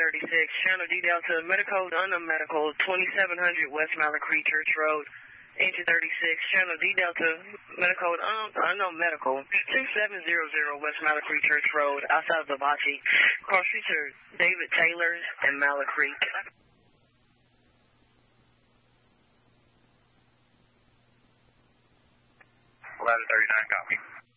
36, Channel D Delta, Medical, Unknown Medical, 2700 West Malacree Church Road. Engine 36, Channel D Delta, Medical, Unknown Medical, 2700 West Malacree Church Road, outside of Hibachi. Cross streets are David Taylor's and Malacree. 1139, copy.